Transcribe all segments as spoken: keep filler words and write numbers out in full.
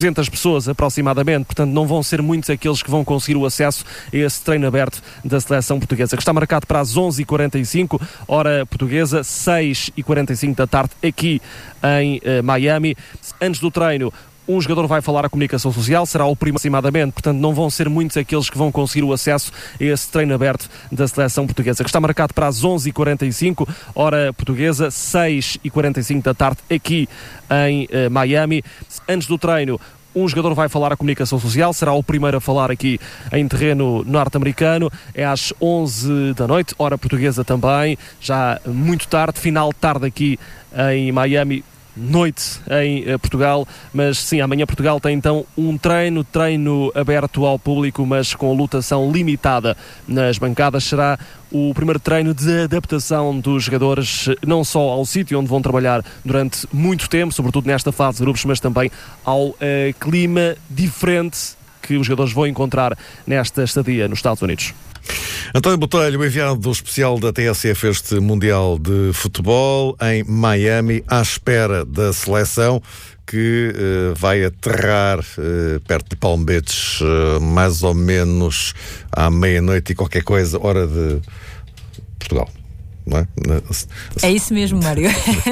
duzentas pessoas aproximadamente, portanto não vão ser muitos aqueles que vão conseguir o acesso a esse treino aberto da seleção portuguesa, que está marcado para as onze e quarenta e cinco, hora portuguesa, seis e quarenta e cinco da tarde, aqui em uh, Miami. Antes do treino, um jogador vai falar à comunicação social, será o primeiro aproximadamente, portanto não vão ser muitos aqueles que vão conseguir o acesso a esse treino aberto da seleção portuguesa, que está marcado para as onze e quarenta e cinco, hora portuguesa, seis e quarenta e cinco da tarde, aqui em uh, Miami. Antes do treino, um jogador vai falar à comunicação social, será o primeiro a falar aqui em terreno norte-americano, é às onze da noite, hora portuguesa também, já muito tarde, final de tarde aqui em Miami, noite em uh, Portugal, mas sim, amanhã Portugal tem então um treino, treino aberto ao público, mas com lotação limitada nas bancadas. Será o primeiro treino de adaptação dos jogadores, não só ao sítio onde vão trabalhar durante muito tempo, sobretudo nesta fase de grupos, mas também ao uh, clima diferente que os jogadores vão encontrar nesta estadia nos Estados Unidos. António Botelho, enviado especial da T S F este Mundial de Futebol em Miami, à espera da seleção que uh, vai aterrar uh, perto de Palm Beach, uh, mais ou menos à meia-noite e qualquer coisa, hora de Portugal. Não é? É isso mesmo, Mário.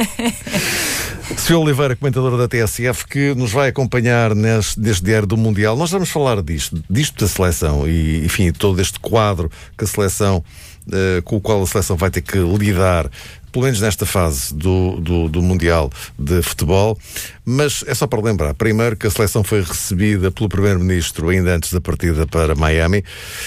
Sofia Oliveira, comentadora da T S F, que nos vai acompanhar neste, neste diário do Mundial. Nós vamos falar disto, disto da seleção e, enfim, todo este quadro que a seleção, uh, com o qual a seleção vai ter que lidar, pelo menos nesta fase do, do, do Mundial de Futebol. Mas é só para lembrar, primeiro, que a seleção foi recebida pelo Primeiro-Ministro ainda antes da partida para Miami,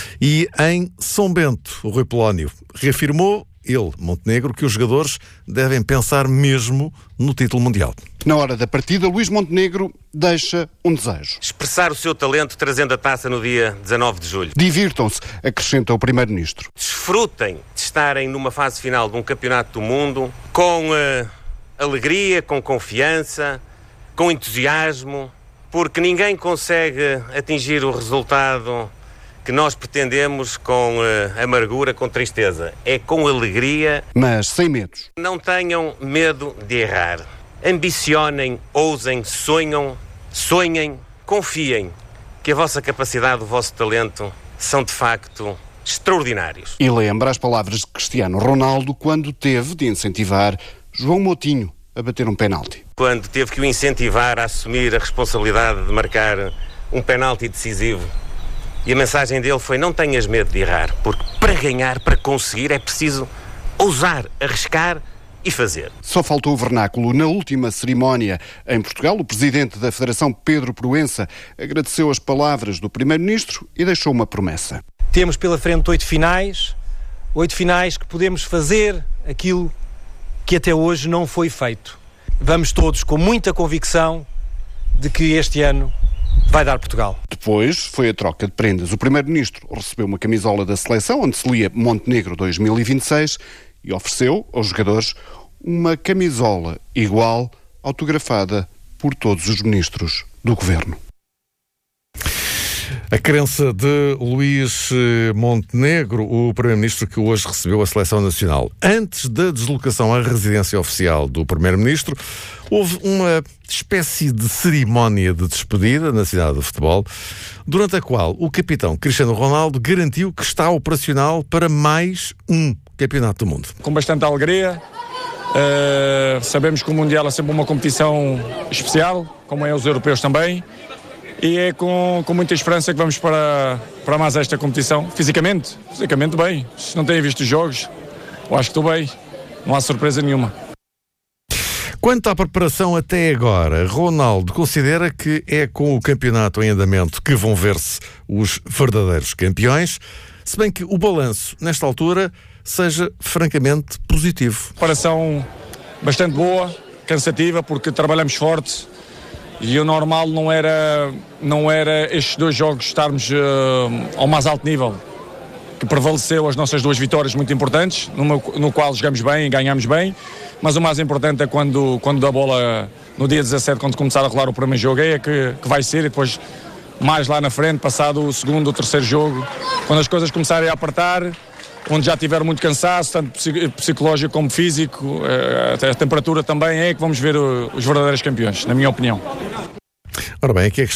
e em São Bento, o Rui Polónio reafirmou, ele, Montenegro, que os jogadores devem pensar mesmo no título mundial. Na hora da partida, Luís Montenegro deixa um desejo: expressar o seu talento trazendo a taça no dia dezanove de julho. Divirtam-se, acrescenta o Primeiro-Ministro. Desfrutem de estarem numa fase final de um campeonato do mundo com uh, alegria, com confiança, com entusiasmo, porque ninguém consegue atingir o resultado que nós pretendemos com uh, amargura, com tristeza. É com alegria. Mas sem medos. Não tenham medo de errar. Ambicionem, ousem, sonham, sonhem, confiem que a vossa capacidade, o vosso talento são de facto extraordinários. E lembra as palavras de Cristiano Ronaldo quando teve de incentivar João Moutinho a bater um penalti. Quando teve que o incentivar a assumir a responsabilidade de marcar um penalti decisivo. E a mensagem dele foi: não tenhas medo de errar, porque para ganhar, para conseguir, é preciso ousar, arriscar e fazer. Só faltou o vernáculo. Na última cerimónia em Portugal, o presidente da Federação, Pedro Proença, agradeceu as palavras do Primeiro-Ministro e deixou uma promessa. Temos pela frente oito finais, oito finais que podemos fazer aquilo que até hoje não foi feito. Vamos todos com muita convicção de que este ano vai dar Portugal. Depois foi a troca de prendas. O Primeiro-Ministro recebeu uma camisola da seleção onde se lia Montenegro dois mil e vinte e seis e ofereceu aos jogadores uma camisola igual, autografada por todos os ministros do Governo. A crença de Luís Montenegro, o Primeiro-Ministro que hoje recebeu a Seleção Nacional. Antes da deslocação à residência oficial do Primeiro-Ministro, houve uma espécie de cerimónia de despedida na cidade do futebol, durante a qual o capitão Cristiano Ronaldo garantiu que está operacional para mais um campeonato do mundo. Com bastante alegria. Uh, sabemos que o Mundial é sempre uma competição especial, como é os europeus também. E é com, com muita esperança que vamos para, para mais esta competição. Fisicamente, fisicamente bem. Se não têm visto os jogos, eu acho que estou bem. Não há surpresa nenhuma. Quanto à preparação até agora, Ronaldo considera que é com o campeonato em andamento que vão ver-se os verdadeiros campeões, se bem que o balanço, nesta altura, seja francamente positivo. Preparação bastante boa, cansativa, porque trabalhamos forte. E o normal não era, não era estes dois jogos estarmos uh, ao mais alto nível, que prevaleceu as nossas duas vitórias muito importantes, numa, no qual jogamos bem e ganhamos bem, mas o mais importante é quando, quando da bola, no dia dezassete, quando começar a rolar o primeiro jogo, é que, que vai ser, e depois mais lá na frente, passado o segundo ou terceiro jogo, quando as coisas começarem a apertar, onde já tiver muito cansaço, tanto psicológico como físico, até a temperatura também, é que vamos ver os verdadeiros campeões, na minha opinião. Ora bem, aqui é que